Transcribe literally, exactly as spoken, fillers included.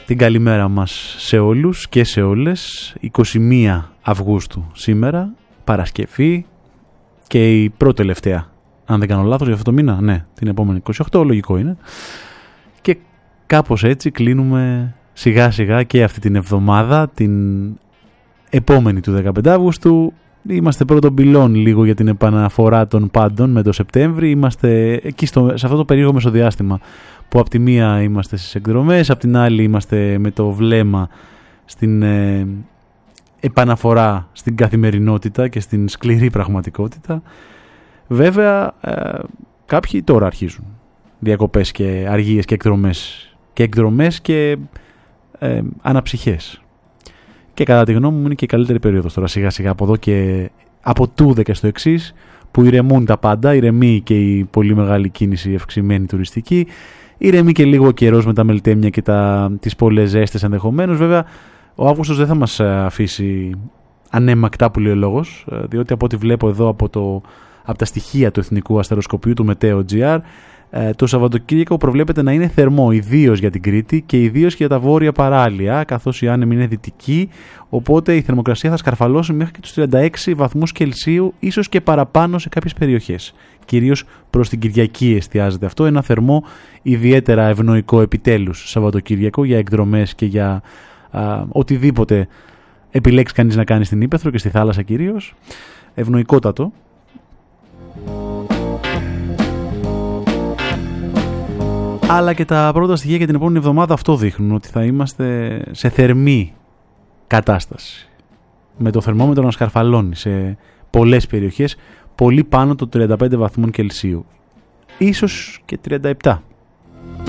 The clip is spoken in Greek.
την καλημέρα μας σε όλους και σε όλες. είκοσι μία Αυγούστου σήμερα, Παρασκευή και η πρώτη τελευταία, αν δεν κάνω λάθος, για αυτό το μήνα. Ναι, την επόμενη είκοσι οκτώ, λογικό είναι. Και κάπως έτσι κλείνουμε σιγά σιγά και αυτή την εβδομάδα, την επόμενη του δεκαπέντε Αυγούστου. Είμαστε πρώτον πυλών λίγο για την επαναφορά των πάντων με το Σεπτέμβρη. Είμαστε εκεί στο, σε αυτό το περίεργο μεσοδιάστημα που από τη μία είμαστε στις εκδρομές, από την άλλη είμαστε με το βλέμμα στην ε, επαναφορά στην καθημερινότητα και στην σκληρή πραγματικότητα. Βέβαια ε, κάποιοι τώρα αρχίζουν διακοπές και αργίες και εκδρομές και εκδρομές και ε, αναψυχές. Και κατά τη γνώμη μου είναι και η καλύτερη περίοδος τώρα σιγά σιγά από εδώ και από τούδε και στο εξής, που ηρεμούν τα πάντα, ηρεμεί και η πολύ μεγάλη κίνηση ευξημένη τουριστική, ηρεμεί και λίγο ο καιρός με τα μελτέμια και τα, τις πολλές ζέστες ενδεχομένως. Βέβαια ο Αύγουστος δεν θα μας αφήσει ανέμακτα που λέει ο λόγος, διότι από ό,τι βλέπω εδώ από, το, από τα στοιχεία του Εθνικού Αστεροσκοπείου του Μετέο.gr, το Σαββατοκύριακο προβλέπεται να είναι θερμό, ιδίως για την Κρήτη και ιδίως για τα βόρεια παράλια, καθώς η άνεμη είναι δυτική, οπότε η θερμοκρασία θα σκαρφαλώσει μέχρι και τους τριάντα έξι βαθμούς Κελσίου, ίσως και παραπάνω σε κάποιες περιοχές. Κυρίως προς την Κυριακή εστιάζεται αυτό, ένα θερμό ιδιαίτερα ευνοϊκό επιτέλους Σαββατοκύριακο για εκδρομές και για α, οτιδήποτε επιλέξει κανείς να κάνει στην Ύπαιθρο και στη θάλασσα κυρίως. Ευνοϊκότατο. Αλλά και τα πρώτα στοιχεία για την επόμενη εβδομάδα αυτό δείχνουν, ότι θα είμαστε σε θερμή κατάσταση. Με το θερμόμετρο να σκαρφαλώνει σε πολλές περιοχές, πολύ πάνω των τριάντα πέντε βαθμών Κελσίου. Ίσως και τριάντα επτά.